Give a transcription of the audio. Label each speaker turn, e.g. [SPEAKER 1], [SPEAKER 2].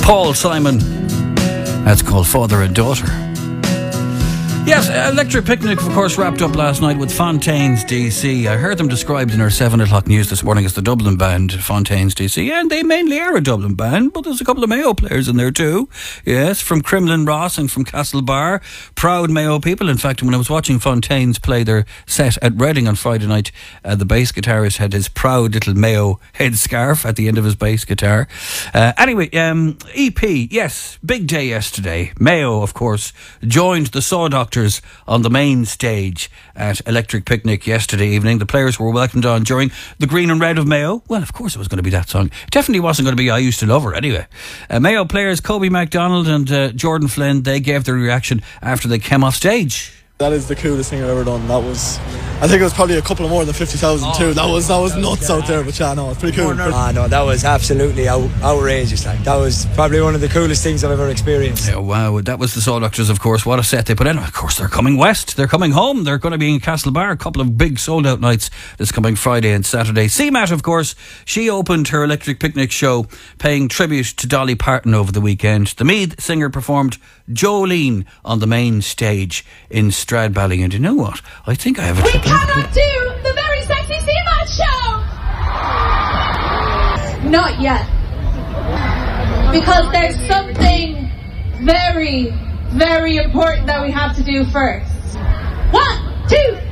[SPEAKER 1] Paul Simon. That's called Father and Daughter. Yes, Electric Picnic, of course, wrapped up last night with Fontaines DC. I heard them described in our 7 o'clock news this morning as the Dublin band, Fontaines DC, and they mainly are a Dublin band, but there's a couple of Mayo players in there too. Yes, from Crumlin Ross and from Castlebar. Proud Mayo people. In fact, when I was watching Fontaines play their set at Reading on Friday night, the bass guitarist had his proud little Mayo headscarf at the end of his bass guitar. Anyway, EP, yes, big day yesterday. Mayo, of course, joined the Saw Doctors on the main stage at Electric Picnic yesterday evening. The players were welcomed on during the Green and Red of Mayo. Well, of course it was going to be that song. It definitely wasn't going to be I Used to Love Her anyway. Mayo players Kobe MacDonald and Jordan Flynn, they gave their reaction after they came off stage.
[SPEAKER 2] That is the coolest thing I've ever done. That was, I think it was probably a couple of more than 50,000 too. That was nuts out there, but yeah, no, it's pretty cool.
[SPEAKER 3] No, that was absolutely outrageous. Like, that was probably one of the coolest things I've ever experienced.
[SPEAKER 1] Yeah, wow, that was the Saw Doctors, of course. What a set they put in. Of course, they're coming west. They're coming home. They're going to be in Castlebar. A couple of big sold-out nights this coming Friday and Saturday. CMAT, of course, she opened her Electric Picnic show paying tribute to Dolly Parton over the weekend. The Meath singer performed Jolene on the main stage in Stradbally. And you know what? I think I have a...
[SPEAKER 4] We cannot do the Very Sexy CMAT show! Not yet. Because there's something very, very important that we have to do first. 1, 2,